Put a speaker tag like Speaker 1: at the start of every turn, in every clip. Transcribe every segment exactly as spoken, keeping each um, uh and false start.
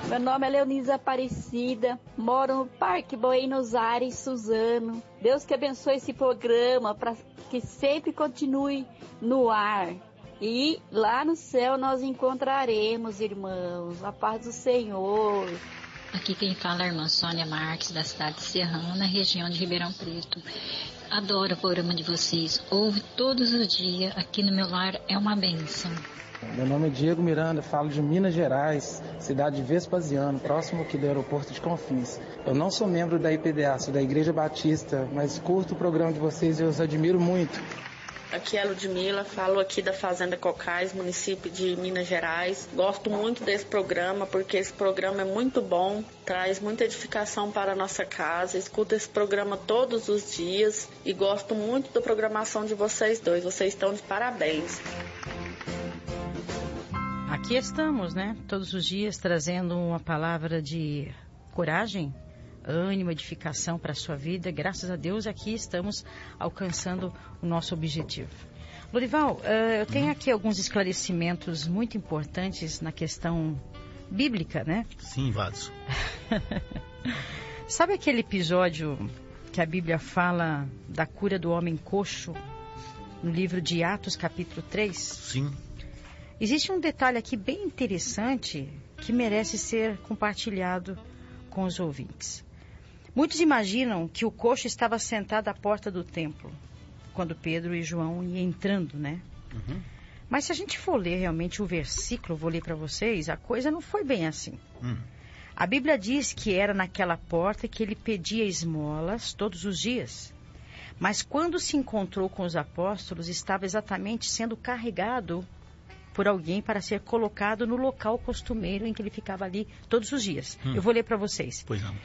Speaker 1: Meu nome é Leonisa Aparecida, moro no Parque Buenos Aires, Suzano. Deus que abençoe esse programa para que sempre continue no ar. E lá no céu nós encontraremos, irmãos, a paz do Senhor.
Speaker 2: Aqui quem fala é a irmã Sônia Marques, da cidade de Serrana, região de Ribeirão Preto. Adoro o programa de vocês, ouve todos os dias, aqui no meu lar é uma bênção.
Speaker 3: Meu nome é Diego Miranda, falo de Minas Gerais, cidade de Vespasiano, próximo aqui do aeroporto de Confins. Eu não sou membro da I P D A, sou da Igreja Batista, mas curto o programa de vocês e eu os admiro muito.
Speaker 4: Aqui é a Ludmila, falo aqui da Fazenda Cocais, município de Minas Gerais. Gosto muito desse programa porque esse programa é muito bom, traz muita edificação para a nossa casa. Escuto esse programa todos os dias e gosto muito da programação de vocês dois. Vocês estão de parabéns.
Speaker 5: Aqui estamos, né? Todos os dias trazendo uma palavra de coragem, ânimo, edificação para a sua vida. Graças a Deus aqui estamos alcançando o nosso objetivo. Lorival, uh, eu tenho aqui alguns esclarecimentos muito importantes na questão bíblica, né?
Speaker 6: Sim, Vados.
Speaker 5: Sabe aquele episódio que a Bíblia fala da cura do homem coxo no livro de Atos, capítulo três?
Speaker 6: Sim.
Speaker 5: Existe um detalhe aqui bem interessante que merece ser compartilhado com os ouvintes. Muitos imaginam que o coxo estava sentado à porta do templo, quando Pedro e João iam entrando, né?
Speaker 6: Uhum.
Speaker 5: Mas se a gente for ler realmente o versículo, vou ler para vocês, a coisa não foi bem assim.
Speaker 6: Uhum.
Speaker 5: A Bíblia diz que era naquela porta que ele pedia esmolas todos os dias. Mas quando se encontrou com os apóstolos, estava exatamente sendo carregado por alguém para ser colocado no local costumeiro em que ele ficava ali todos os dias. Hum. Eu vou ler para vocês.
Speaker 6: Pois não.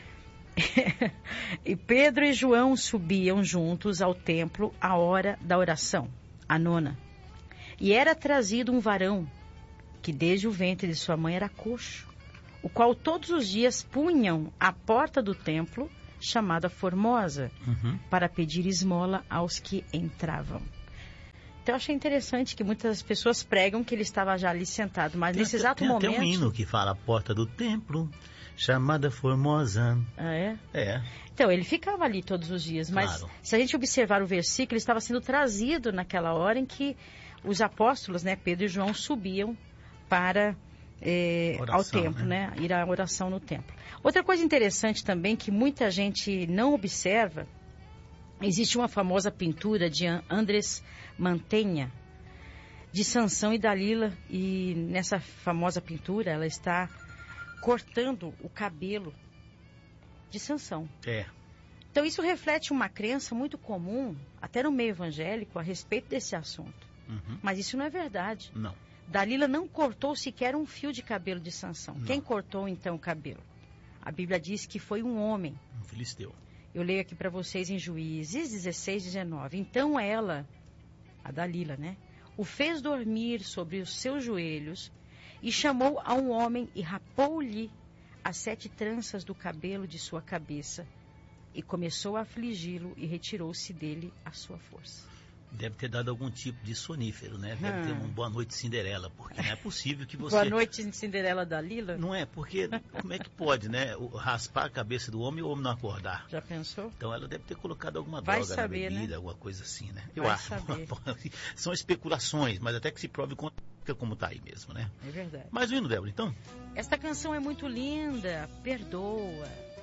Speaker 5: E Pedro e João subiam juntos ao templo à hora da oração, a nona. E era trazido um varão, que desde o ventre de sua mãe era coxo, o qual todos os dias punham à porta do templo, chamada Formosa,
Speaker 6: uhum.
Speaker 5: para pedir esmola aos que entravam. Então eu achei interessante que muitas pessoas pregam que ele estava já ali sentado, mas
Speaker 6: tem
Speaker 5: nesse
Speaker 6: até,
Speaker 5: exato
Speaker 6: tem
Speaker 5: momento...
Speaker 6: Tem um hino que fala a porta do templo, chamada Formosa.
Speaker 5: Ah, é?
Speaker 6: É.
Speaker 5: Então, ele ficava ali todos os dias, mas
Speaker 6: claro.
Speaker 5: Se a gente observar o versículo, ele estava sendo trazido naquela hora em que os apóstolos, né, Pedro e João, subiam para é,
Speaker 6: oração,
Speaker 5: ao templo, né? né, ir à oração no templo. Outra coisa interessante também, que muita gente não observa, existe uma famosa pintura de Andrés Mantegna, de Sansão e Dalila, e nessa famosa pintura ela está cortando o cabelo de Sansão.
Speaker 6: É.
Speaker 5: Então isso reflete uma crença muito comum, até no meio evangélico, a respeito desse assunto.
Speaker 6: Uhum.
Speaker 5: Mas isso não é verdade.
Speaker 6: Não.
Speaker 5: Dalila não cortou sequer um fio de cabelo de Sansão.
Speaker 6: Não.
Speaker 5: Quem cortou então o cabelo? A Bíblia diz que foi um homem.
Speaker 6: Um filisteu.
Speaker 5: Eu leio aqui para vocês em Juízes dezesseis, dezenove. Então ela, a Dalila, né, o fez dormir sobre os seus joelhos e chamou a um homem e rapou-lhe as sete tranças do cabelo de sua cabeça e começou a afligi-lo e retirou-se dele a sua força.
Speaker 6: Deve ter dado algum tipo de sonífero, né? Deve
Speaker 5: hum.
Speaker 6: ter um Boa Noite Cinderela, porque não é possível que você...
Speaker 5: Boa Noite Cinderela Dalila?
Speaker 6: Não é, porque como é que pode, né? O, raspar a cabeça do homem e o homem não acordar.
Speaker 5: Já pensou?
Speaker 6: Então ela deve ter colocado alguma
Speaker 5: Vai
Speaker 6: droga
Speaker 5: saber,
Speaker 6: na bebida,
Speaker 5: né?
Speaker 6: alguma coisa assim, né? Eu
Speaker 5: Vai
Speaker 6: acho.
Speaker 5: Saber.
Speaker 6: São especulações, mas até que se prove como tá aí mesmo, né?
Speaker 5: É verdade.
Speaker 6: Mas o hino, Débora, então?
Speaker 5: Esta canção é muito linda, perdoa.